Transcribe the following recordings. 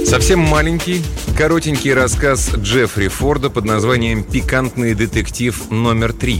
Совсем маленький, коротенький рассказ Джеффри Форда под названием «Пикантный детектив номер 3».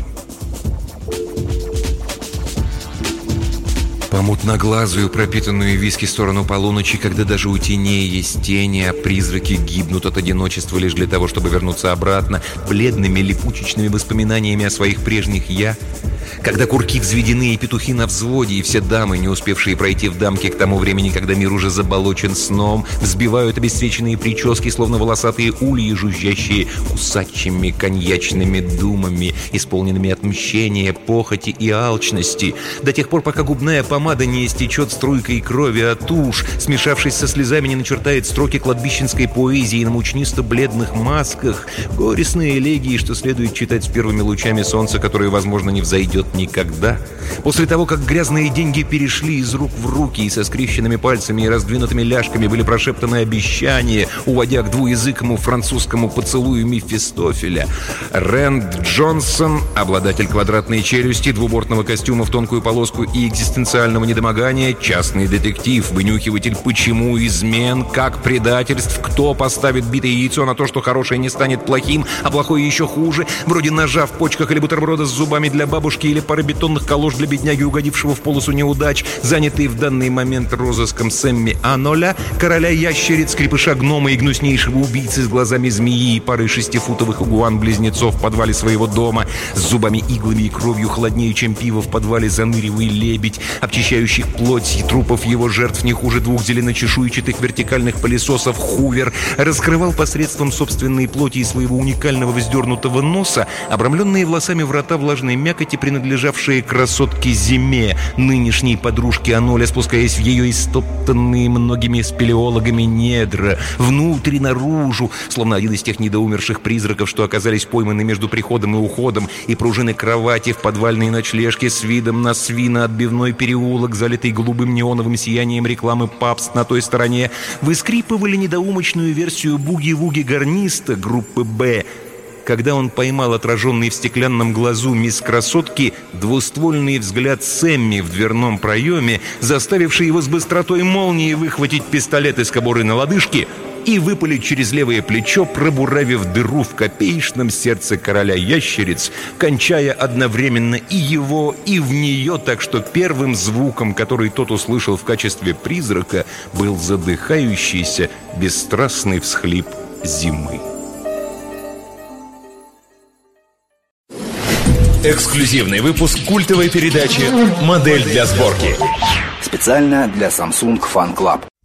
По мутноглазую, пропитанную виски сторону полуночи, когда даже у теней есть тени, а призраки гибнут от одиночества лишь для того, чтобы вернуться обратно, бледными липучечными воспоминаниями о своих прежних «я», когда курки взведены и петухи на взводе, и все дамы, не успевшие пройти в дамки к тому времени, когда мир уже заболочен сном, взбивают обесцвеченные прически, словно волосатые ульи, жужжащие кусачими коньячными думами, исполненными отмщения, похоти и алчности, до тех пор, пока губная помада не истечет струйкой крови, а тушь, смешавшись со слезами, не начертает строки кладбищенской поэзии на мучнисто-бледных масках, горестные элегии, что следует читать с первыми лучами солнца, которое, возможно, не взойдет никогда. После того, как грязные деньги перешли из рук в руки, и со скрещенными пальцами и раздвинутыми ляжками были прошептаны обещания, уводя к двуязыкому французскому поцелую Мефистофеля, Рэнд Джонсон, обладатель квадратной челюсти, двубортного костюма в тонкую полоску и экзистенциального недомогания, частный детектив, вынюхиватель почему измен, как предательств, кто поставит битое яйцо на то, что хорошее не станет плохим, а плохое еще хуже, вроде ножа в почках или бутерброда с зубами для бабушки или пары бетонных калош для бедняги, угодившего в полосу неудач, занятый в данный момент розыском Сэмми Аноля, короля ящериц, крепыша гнома и гнуснейшего убийцы с глазами змеи и парой 6-футовых игуан-близнецов в подвале своего дома, с зубами, иглами и кровью холоднее, чем пиво в подвале заныревый лебедь, обчищающих плоть и трупов его жертв не хуже 2 зеленочешуйчатых вертикальных пылесосов Хувер, раскрывал посредством собственной плоти и своего уникального вздернутого носа обрамленные волосами врата влажной мякоти, принадлежавшие красотке Зиме, нынешней подружке Аноля, спускаясь в ее истоптанные многими спелеологами недра, внутрь и наружу, словно один из тех недоумерших призраков, что оказались пойманы между приходом и уходом, и пружины кровати в подвальной ночлежке с видом на свино-отбивной переулок, залитый голубым неоновым сиянием рекламы «Пабст» на той стороне, выскрипывали недоумочную версию буги-вуги гарниста группы «Б», когда он поймал отраженный в стеклянном глазу мисс Красотки двуствольный взгляд Сэмми в дверном проеме, заставивший его с быстротой молнии выхватить пистолет из кобуры на лодыжке и выпалить через левое плечо, пробуравив дыру в копеечном сердце короля ящериц, кончая одновременно и его, и в нее, так что первым звуком, который тот услышал в качестве призрака, был задыхающийся, бесстрастный всхлип Зимы. Эксклюзивный выпуск культовой передачи «Модель для сборки». Специально для Samsung Fan Club.